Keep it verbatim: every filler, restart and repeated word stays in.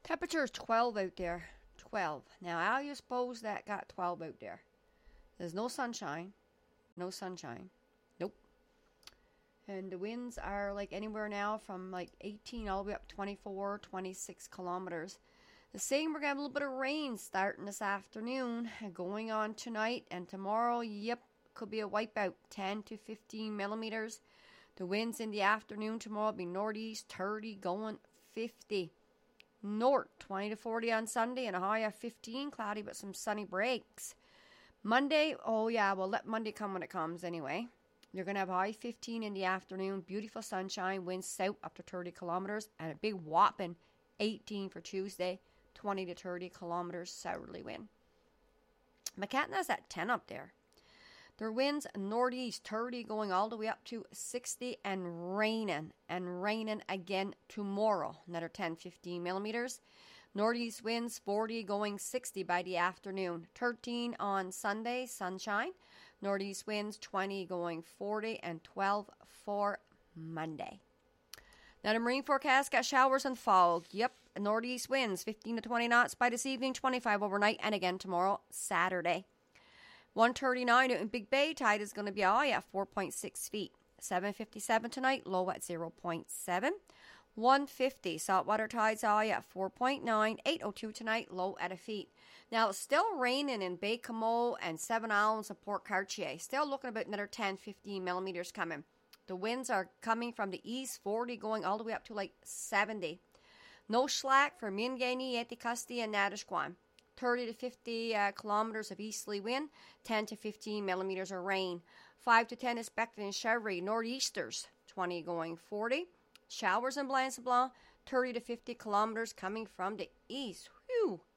Temperature is twelve out there. twelve. Now, how do you suppose that got twelve out there? There's no sunshine. No sunshine. Nope. And the winds are like anywhere now from like eighteen all the way up to twenty-four, twenty-six kilometers. The same, we're going to have a little bit of rain starting this afternoon and going on tonight and tomorrow. Yep, could be a wipeout, ten to fifteen millimeters. The winds in the afternoon tomorrow will be northeast, thirty, going fifty. North, twenty to forty on Sunday and a high of fifteen, cloudy but some sunny breaks. Monday, oh yeah, we'll let Monday come when it comes anyway. You're going to have a high fifteen in the afternoon, beautiful sunshine, winds south up to thirty kilometers, and a big whopping eighteen for Tuesday, twenty to thirty kilometers southerly wind. McCatna's at ten up there. Their winds northeast thirty going all the way up to sixty and raining. And raining again tomorrow. Another ten, fifteen millimeters. Northeast winds forty going sixty by the afternoon. thirteen on Sunday, sunshine. Northeast winds twenty going forty and twelve for Monday. Now the marine forecast got showers and fog. Yep, northeast winds fifteen to twenty knots by this evening, twenty-five overnight, and again tomorrow, Saturday. one thirty-nine in Big Bay, tide is going to be high at four point six feet. seven fifty-seven tonight, low at zero point seven. one fifty, saltwater tides high at four point nine. eight oh two tonight, low at a feet. Now, it's still raining in Baie-Comeau and Seven Islands and Port Cartier. Still looking about another ten, fifteen millimeters coming. The winds are coming from the east, forty, going all the way up to like seventy. No slack for Mingaini, Anticosti, and Natashquan. thirty to fifty uh, kilometers of easterly wind, ten to fifteen millimeters of rain. five to ten expected in Chevry, northeasters, twenty going forty. Showers in Blanc Blanc, thirty to fifty kilometers coming from the east. Whew.